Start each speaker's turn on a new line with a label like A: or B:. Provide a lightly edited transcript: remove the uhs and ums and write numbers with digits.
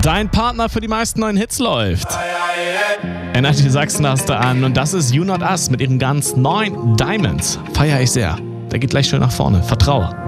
A: Dein Partner für die meisten neuen Hits läuft. NRT Sachsen hast du an und das ist You Not Us mit ihrem ganz neuen Diamonds. Feier ich sehr. Der geht gleich schön nach vorne. Vertraue.